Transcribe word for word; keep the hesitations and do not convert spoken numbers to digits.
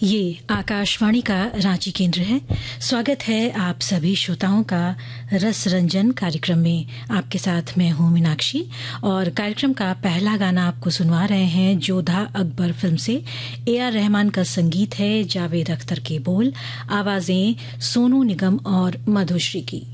ये आकाशवाणी का रांची केंद्र है। स्वागत है आप सभी श्रोताओं का रस रंजन कार्यक्रम में। आपके साथ मैं हूं मीनाक्षी और कार्यक्रम का पहला गाना आपको सुनवा रहे हैं जोधा अकबर फिल्म से। ए आर रहमान का संगीत है, जावेद अख्तर के बोल, आवाजें सोनू निगम और मधुश्री की।